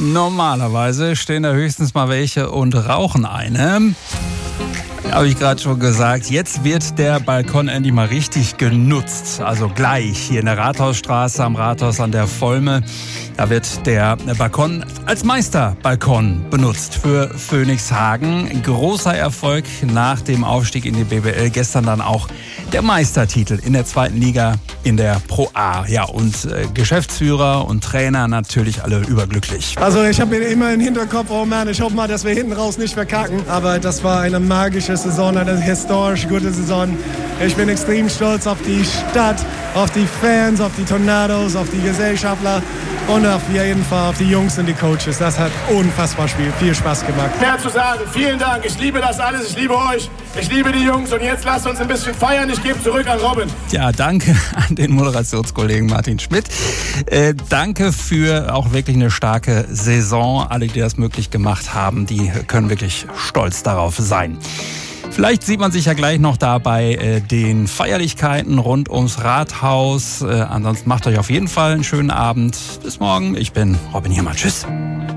Normalerweise stehen da höchstens mal welche und rauchen eine. Habe ich gerade schon gesagt, jetzt wird der Balkon endlich mal richtig genutzt. Also gleich hier in der Rathausstraße am Rathaus an der Volme. Da wird der Balkon als Meisterbalkon benutzt für Phönixhagen. Großer Erfolg nach dem Aufstieg in die BBL. Gestern dann auch der Meistertitel in der 2. Liga in der Pro A. Ja, und Geschäftsführer und Trainer natürlich alle überglücklich. Also ich habe mir immer im Hinterkopf, oh Mann, ich hoffe mal, dass wir hinten raus nicht verkacken. Aber das war eine magische Saison, eine historisch gute Saison. Ich bin extrem stolz auf die Stadt, auf die Fans, auf die Tornados, auf die Gesellschaftler und auf jeden Fall auf die Jungs und die Coaches. Das hat unfassbar viel Spaß gemacht. Mehr zu sagen. Vielen Dank. Ich liebe das alles. Ich liebe euch. Ich liebe die Jungs. Und jetzt lasst uns ein bisschen feiern. Ich gebe zurück an Robin. Ja, danke an den Moderationskollegen Martin Schmidt. Danke für auch wirklich eine starke Saison. Alle, die das möglich gemacht haben, die können wirklich stolz darauf sein. Vielleicht sieht man sich ja gleich noch da bei den Feierlichkeiten rund ums Rathaus. Ansonsten macht euch auf jeden Fall einen schönen Abend. Bis morgen. Ich bin Robin Hiermann. Tschüss.